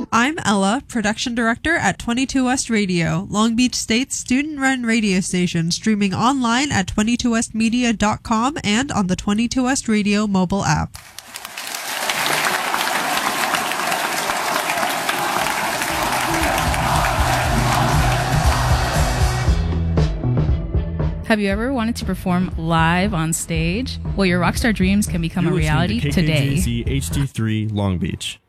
I'm Ella, production director at 22 West Radio, Long Beach State's student-run radio station, streaming online at 22westmedia.com and on the 22 West Radio mobile app. Have you ever wanted to perform live on stage? Well, your rockstar dreams can become a reality today. KKJZ HD3 Long Beach.